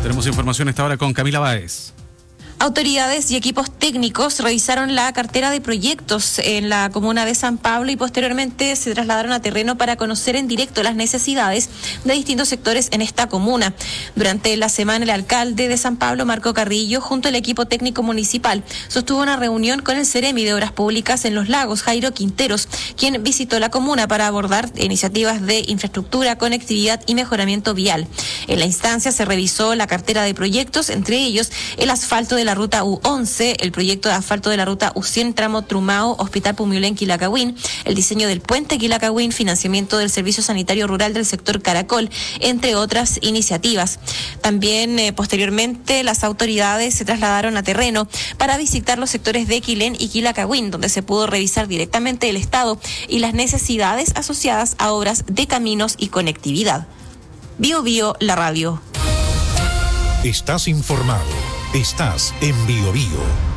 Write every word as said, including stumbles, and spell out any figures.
Tenemos información a esta hora con Camila Báez. Autoridades y equipos técnicos revisaron la cartera de proyectos en la comuna de San Pablo y posteriormente se trasladaron a terreno para conocer en directo las necesidades de distintos sectores en esta comuna. Durante la semana, el alcalde de San Pablo, Marco Carrillo, junto al equipo técnico municipal, sostuvo una reunión con el Ceremi de Obras Públicas en Los Lagos, Jairo Quinteros, quien visitó la comuna para abordar iniciativas de infraestructura, conectividad y mejoramiento vial. En la instancia se revisó la cartera de proyectos, entre ellos el asfalto de la ruta U once, el proyecto de asfalto de la ruta U cien, tramo Trumao, Hospital Pumulén, Quilacagüín, el diseño del puente Quilacagüín, financiamiento del servicio sanitario rural del sector Caracol, entre otras iniciativas. También eh, posteriormente las autoridades se trasladaron a terreno para visitar los sectores de Quilén y Quilacagüín, donde se pudo revisar directamente el estado y las necesidades asociadas a obras de caminos y conectividad. Bio Bio, la radio. Estás informado. Estás en Bio Bio.